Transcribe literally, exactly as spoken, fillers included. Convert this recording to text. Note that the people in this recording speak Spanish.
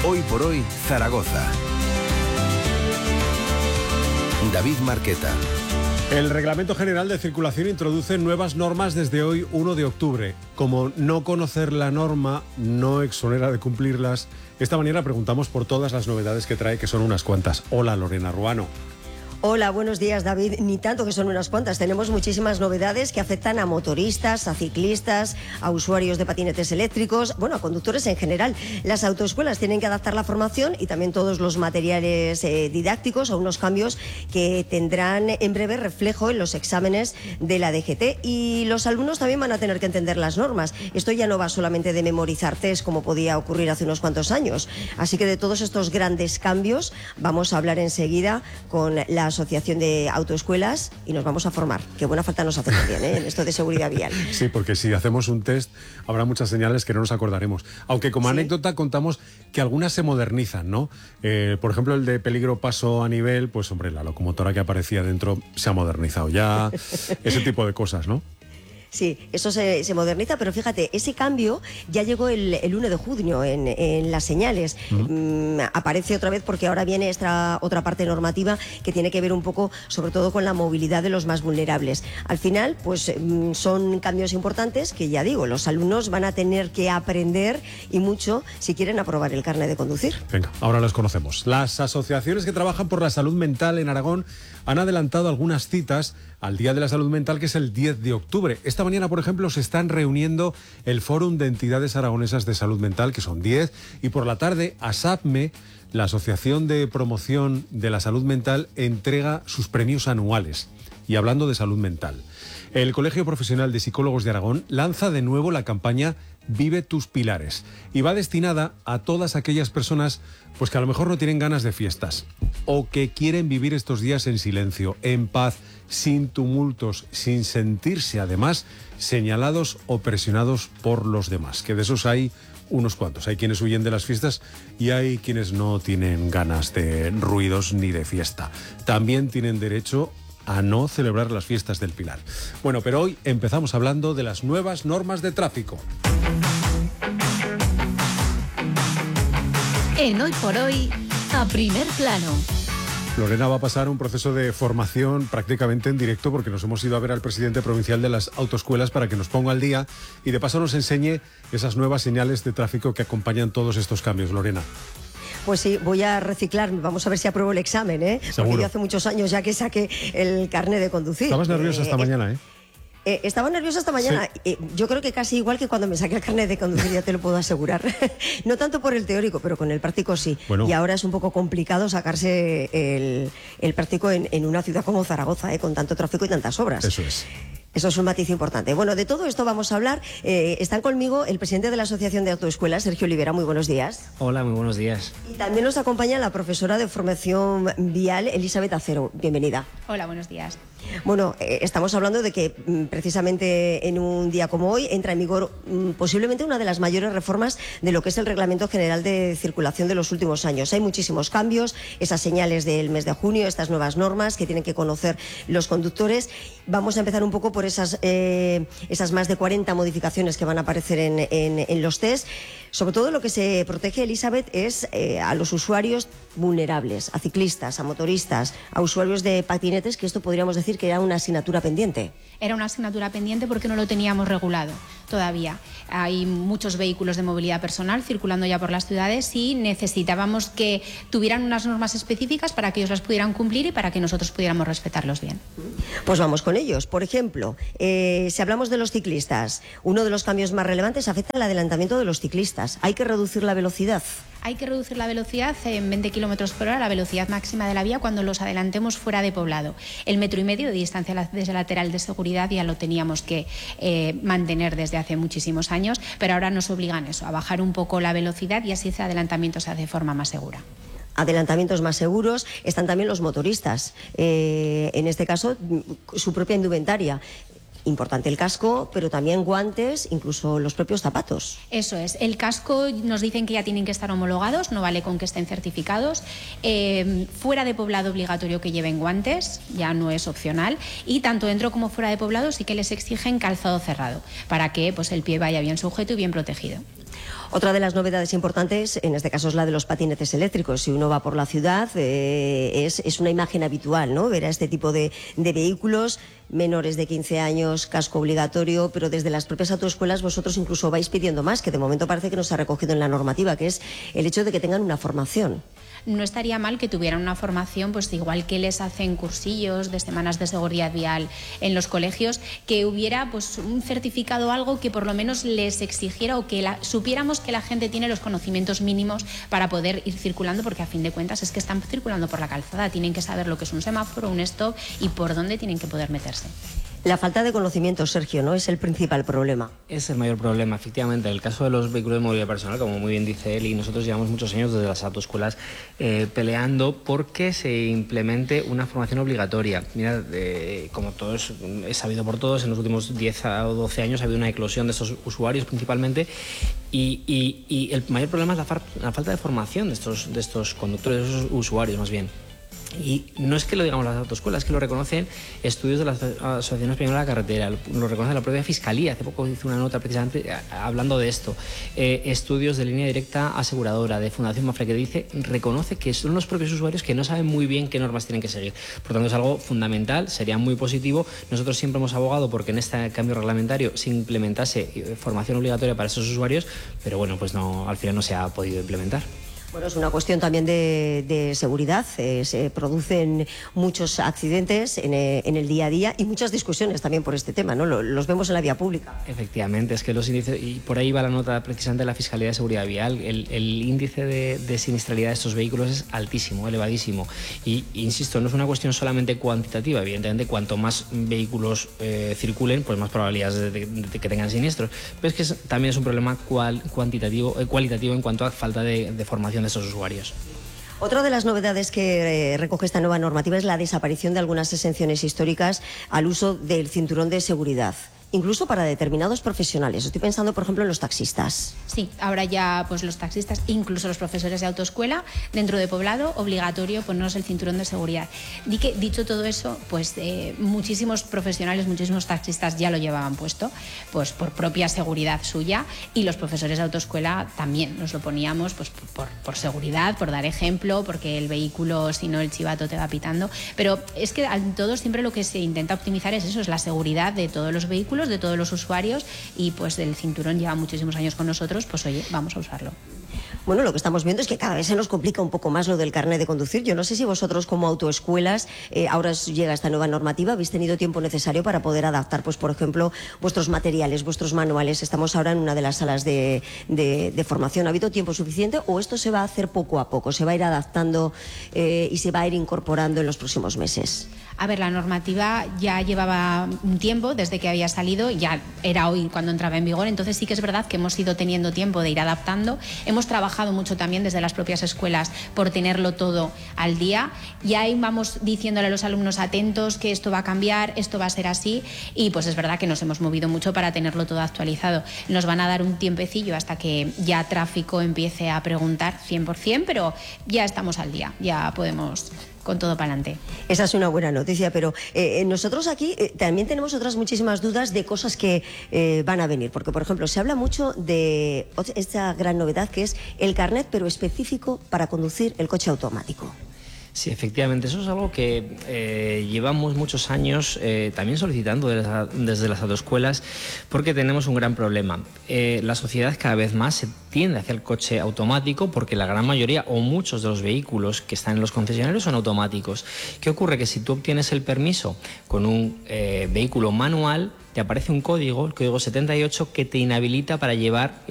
Hoy por hoy, Zaragoza. David Marqueta. El Reglamento General de Circulación introduce nuevas normas desde hoy, primero de octubre. Como no conocer la norma no exonera de cumplirlas, esta mañana preguntamos por todas las novedades que trae, que son unas cuantas. Hola, Lorena Ruano. Hola, buenos días, David. Ni tanto, que son unas cuantas. Tenemos muchísimas novedades que afectan a motoristas, a ciclistas, a usuarios de patinetes eléctricos, bueno, a conductores en general. Las autoescuelas tienen que adaptar la formación y también todos los materiales eh, didácticos a unos cambios que tendrán en breve reflejo en los exámenes de la D G T. Y los alumnos también van a tener que entender las normas. Esto ya no va solamente de memorizar test, como podía ocurrir hace unos cuantos años. Así que de todos estos grandes cambios vamos a hablar enseguida con la Asociación de Autoescuelas y nos vamos a formar, que buena falta nos hace también, ¿eh? En esto de seguridad vial. Sí, porque si hacemos un test habrá muchas señales que no nos acordaremos. Aunque como ¿Sí? anécdota contamos que algunas se modernizan, ¿no? Eh, por ejemplo, el de peligro paso a nivel, pues hombre, la locomotora que aparecía dentro se ha modernizado ya, ese tipo de cosas, ¿no? Sí, eso se, se moderniza, pero fíjate, ese cambio ya llegó el, el primero de junio en, en las señales. Uh-huh. Mm, aparece otra vez porque ahora viene esta otra parte normativa que tiene que ver un poco, sobre todo, con la movilidad de los más vulnerables. Al final, pues mm, son cambios importantes que, ya digo, los alumnos van a tener que aprender y mucho si quieren aprobar el carnet de conducir. Venga, ahora los conocemos. Las asociaciones que trabajan por la salud mental en Aragón han adelantado algunas citas al Día de la Salud Mental, que es el diez de octubre. Esta mañana, por ejemplo, se están reuniendo el Fórum de Entidades Aragonesas de Salud Mental, que son diez, y por la tarde, ASAPME, la Asociación de Promoción de la Salud Mental, entrega sus premios anuales. Y hablando de salud mental, el Colegio Profesional de Psicólogos de Aragón lanza de nuevo la campaña Vive tus pilares, y va destinada a todas aquellas personas pues que a lo mejor no tienen ganas de fiestas o que quieren vivir estos días en silencio, en paz, sin tumultos, sin sentirse además señalados o presionados por los demás, que de esos hay unos cuantos. Hay quienes huyen de las fiestas y hay quienes no tienen ganas de ruidos ni de fiesta. También tienen derecho a no celebrar las fiestas del Pilar. Bueno, pero hoy empezamos hablando de las nuevas normas de tráfico. En Hoy por Hoy, a primer plano. Lorena va a pasar un proceso de formación prácticamente en directo, porque nos hemos ido a ver al presidente provincial de las autoescuelas para que nos ponga al día y de paso nos enseñe esas nuevas señales de tráfico que acompañan todos estos cambios. Lorena. Pues sí, voy a reciclar, vamos a ver si apruebo el examen, ¿eh? Seguro. Porque yo hace muchos años ya que saqué el carnet de conducir. Estabas nerviosa eh, esta eh, mañana, ¿eh? Eh, estaba nerviosa esta mañana. Sí. Eh, yo creo que casi igual que cuando me saqué el carnet de conducir, ya te lo puedo asegurar. No tanto por el teórico, pero con el práctico sí. Bueno. Y ahora es un poco complicado sacarse el, el práctico en, en una ciudad como Zaragoza, eh, con tanto tráfico y tantas obras. Eso es. Eso es un matiz importante. Bueno, de todo esto vamos a hablar. Eh, están conmigo el presidente de la Asociación de Autoescuelas, Sergio Olivera. Muy buenos días. Hola, muy buenos días. Y también nos acompaña la profesora de formación vial, Elizabeth Acero. Bienvenida. Hola, buenos días. Bueno, eh, estamos hablando de que mm, precisamente en un día como hoy entra en vigor mm, posiblemente una de las mayores reformas de lo que es el Reglamento General de Circulación de los últimos años. Hay muchísimos cambios, esas señales del mes de junio, estas nuevas normas que tienen que conocer los conductores. Vamos a empezar un poco por esas, eh, esas más de cuarenta modificaciones que van a aparecer en, en, en los test. Sobre todo lo que se protege, Elizabeth, es eh, a los usuarios vulnerables, a ciclistas, a motoristas, a usuarios de patinetes, que esto podríamos decir que era una asignatura pendiente. Era una asignatura pendiente porque no lo teníamos regulado todavía. Hay muchos vehículos de movilidad personal circulando ya por las ciudades y necesitábamos que tuvieran unas normas específicas para que ellos las pudieran cumplir y para que nosotros pudiéramos respetarlos bien. Pues vamos con ellos. Por ejemplo, eh, si hablamos de los ciclistas, uno de los cambios más relevantes afecta al adelantamiento de los ciclistas. Hay que reducir la velocidad. Hay que reducir la velocidad en veinte kilómetros por hora, la velocidad máxima de la vía, cuando los adelantemos fuera de poblado. El metro y medio de distancia desde lateral de seguridad ya lo teníamos que eh, mantener desde hace muchísimos años, pero ahora nos obligan eso, a bajar un poco la velocidad y así ese adelantamiento se hace de forma más segura. Adelantamientos más seguros. Están también los motoristas, eh, en este caso su propia indumentaria. Importante el casco, pero también guantes, incluso los propios zapatos. Eso es. El casco nos dicen que ya tienen que estar homologados, no vale con que estén certificados. Eh, fuera de poblado obligatorio que lleven guantes, ya no es opcional. Y tanto dentro como fuera de poblado sí que les exigen calzado cerrado, para que pues, el pie vaya bien sujeto y bien protegido. Otra de las novedades importantes, en este caso, es la de los patinetes eléctricos. Si uno va por la ciudad, eh, es, es una imagen habitual, ¿no? Ver a este tipo de, de vehículos, menores de quince años, casco obligatorio, pero desde las propias autoescuelas vosotros incluso vais pidiendo más, que de momento parece que no se ha recogido en la normativa, que es el hecho de que tengan una formación. No estaría mal que tuvieran una formación, pues igual que les hacen cursillos de semanas de seguridad vial en los colegios, que hubiera pues un certificado, algo que por lo menos les exigiera, o que la, supiéramos que la gente tiene los conocimientos mínimos para poder ir circulando, porque a fin de cuentas es que están circulando por la calzada, tienen que saber lo que es un semáforo, un stop y por dónde tienen que poder meterse. La falta de conocimiento, Sergio, ¿no?, es el principal problema. Es el mayor problema, efectivamente. En el caso de los vehículos de movilidad personal, como muy bien dice él, y nosotros llevamos muchos años desde las autoescuelas eh, peleando porque se implemente una formación obligatoria. Mira, eh, como todo es, es sabido por todos, en los últimos diez o doce años ha habido una eclosión de estos usuarios principalmente, y, y, y el mayor problema es la, far, la falta de formación de estos, de estos conductores, de esos usuarios más bien. Y no es que lo digamos las autoescuelas, es que lo reconocen estudios de la Asociación Española de la Carretera, lo reconoce la propia Fiscalía. Hace poco hizo una nota precisamente hablando de esto. Eh, estudios de Línea Directa Aseguradora, de Fundación Mafre, que dice, reconoce que son los propios usuarios que no saben muy bien qué normas tienen que seguir. Por tanto, es algo fundamental, sería muy positivo. Nosotros siempre hemos abogado porque en este cambio reglamentario se implementase formación obligatoria para esos usuarios, pero bueno, pues no, al final no se ha podido implementar. Bueno, es una cuestión también de, de seguridad. Eh, se producen muchos accidentes en, eh, en el día a día y muchas discusiones también por este tema, ¿no? Lo, los vemos en la vía pública. Efectivamente, es que los índices, y por ahí va la nota precisamente de la Fiscalía de Seguridad Vial, el, el índice de, de siniestralidad de estos vehículos es altísimo, elevadísimo. Y, insisto, no es una cuestión solamente cuantitativa. Evidentemente, cuanto más vehículos eh, circulen, pues más probabilidades de, de, de que tengan siniestros. Pero es que es, también es un problema cual, cuantitativo, eh, cualitativo en cuanto a falta de, de formación de esos usuarios. Otra de las novedades que eh, recoge esta nueva normativa es la desaparición de algunas exenciones históricas al uso del cinturón de seguridad, incluso para determinados profesionales. Estoy pensando, por ejemplo, en los taxistas. Sí, ahora ya pues los taxistas, incluso los profesores de autoescuela, dentro de poblado, obligatorio ponernos el cinturón de seguridad. Di que, dicho todo eso, pues eh, muchísimos profesionales, muchísimos taxistas ya lo llevaban puesto, pues por propia seguridad suya, y los profesores de autoescuela también nos lo poníamos pues por, por seguridad, por dar ejemplo, porque el vehículo, si no, el chivato te va pitando. Pero es que a todos siempre lo que se intenta optimizar es eso, es la seguridad de todos los vehículos, de todos los usuarios, y pues el cinturón lleva muchísimos años con nosotros, pues oye, vamos a usarlo. Bueno, lo que estamos viendo es que cada vez se nos complica un poco más lo del carnet de conducir. Yo no sé si vosotros como autoescuelas, eh, ahora os llega esta nueva normativa, habéis tenido tiempo necesario para poder adaptar, pues por ejemplo, vuestros materiales, vuestros manuales. Estamos ahora en una de las salas de, de, de formación. ¿Ha habido tiempo suficiente o esto se va a hacer poco a poco? ¿Se va a ir adaptando eh, y se va a ir incorporando en los próximos meses? A ver, la normativa ya llevaba un tiempo desde que había salido, ya era hoy cuando entraba en vigor, entonces sí que es verdad que hemos ido teniendo tiempo de ir adaptando. Hemos trabajado mucho también desde las propias escuelas por tenerlo todo al día, y ahí vamos diciéndole a los alumnos atentos que esto va a cambiar, esto va a ser así, y pues es verdad que nos hemos movido mucho para tenerlo todo actualizado. Nos van a dar un tiempecillo hasta que ya tráfico empiece a preguntar cien por cien, pero ya estamos al día, ya podemos con todo para adelante. Esa es una buena noticia, pero eh, nosotros aquí eh, también tenemos otras muchísimas dudas de cosas que eh, van a venir, porque por ejemplo se habla mucho de esta gran novedad que es el carnet, pero específico para conducir el coche automático. Sí, efectivamente, eso es algo que eh, llevamos muchos años eh, también solicitando desde, desde las autoescuelas, porque tenemos un gran problema. Eh, la sociedad cada vez más se tiende hacia el coche automático porque la gran mayoría o muchos de los vehículos que están en los concesionarios son automáticos. ¿Qué ocurre? Que si tú obtienes el permiso con un eh, vehículo manual, te aparece un código, el código setenta y ocho, que te inhabilita para llevar